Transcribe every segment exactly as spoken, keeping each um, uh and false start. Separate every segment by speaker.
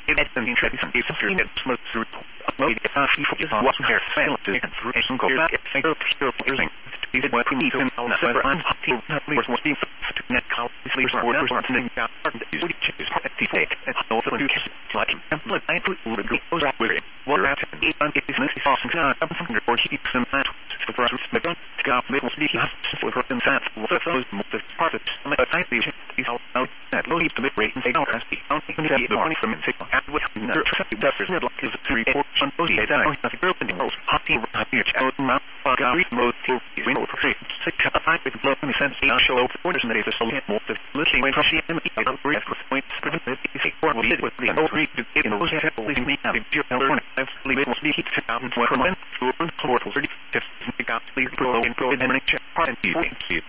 Speaker 1: it has been interesting to see that most through upload the people just watch their fail to get through and go back and think of pure using these what we need to know that several and people was what being to net how sleep or orders or something about is what it is the fake and also to like template I put the goes out with it what happened and it is mostly awesome something or keep some that for us to go to go middle speak for them that what those most part of some I see is how that low to mid rate and they don't has the only thing that the money from it and what does is like is to report on those days I have a group in the most hot team right here out now for read mode for window for free six five with blow in the sense the show of orders and days so more the looking way from the I don't read for points prevented is for what it was the no read to get in those people in me have your element I've leave it was be hit to out and when to open portal thirty fifth pick up please pro and pro and check part and you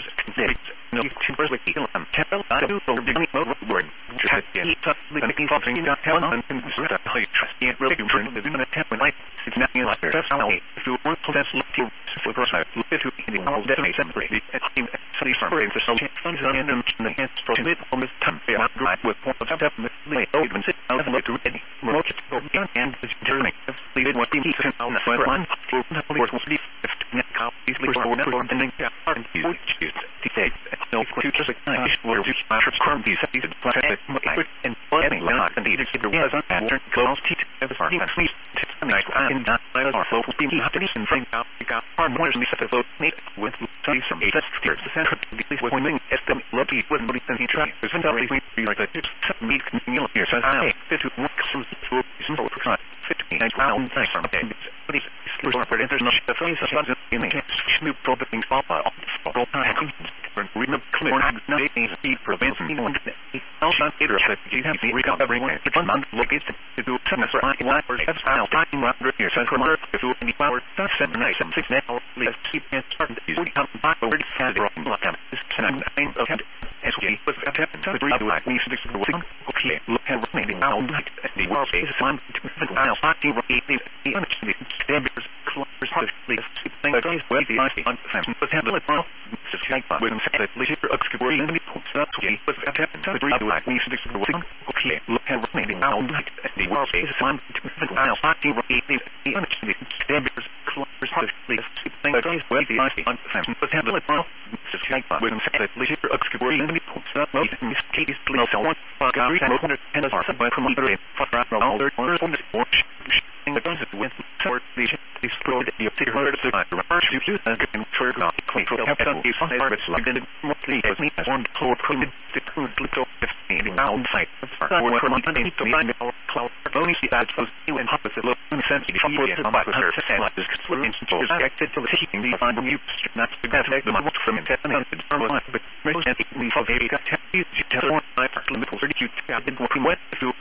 Speaker 1: no firstly um tell I do so the mode word just get making something got tell on and how you trust it really do turn the attempt when I it's not like that's how if you want to that's look to for person look to the all definitely separate at team study from for some funds and the hands from it on this time yeah right with point of definitely even sit out of to any remote go and it's turning lead what we need to on the one for was the net how easily for never ending part and you choose to say no futures like where you matter from these these planet and planning not and either it was on pattern close to the party and please nice and not our folks being happening and bring out we got our more than the vote made with some some that's the center this was when estimate lucky with the he tried to send out we like that meet communal here so I fit to work some to some for try fifteen round nice from okay but it's for international the phrase of in the Snoop Dogg things off all time remember clear no things he prevents me one also either you have to recall everyone it's one month look it's to do something for I want or that's how time run here so from earth to any power that's seven nice and six now let's keep it started you come back over the side of the camp this time okay as we was at happen to three do like we six okay look at running out like the world is one I'll start to read the understanding standards close to the thing that is well the on but have it well to check with that later excavating the points that we was at happen to three do like we six okay look at running out like the world is one I'll start to read the understanding standards close to the thing that is well the on but have it well to check with that later excavating the points that we in this case please someone Gary and as far as from the for all the orders on the watch the guns that went for the explored the theater to the first you use and for the clean for have done these service like the mostly as me as one cloud could the food little fifteen round site for from Monday to find our cloud only see that was you and half the look sense before you have about her and like this exploring to expected to the taking the find you not to get the much from it and the normal but most of the for very got you tell one I limit thirty you got the went to